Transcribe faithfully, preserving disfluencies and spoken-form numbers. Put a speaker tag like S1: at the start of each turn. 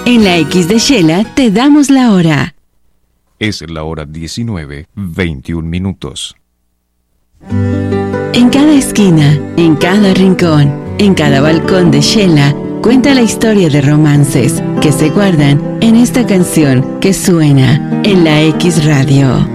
S1: En la X de Shela te damos la hora.
S2: Es la hora diecinueve, veintiún minutos.
S1: En cada esquina, en cada rincón, en cada balcón de Shela, cuenta la historia de romances que se guardan en esta canción que suena en la X Radio.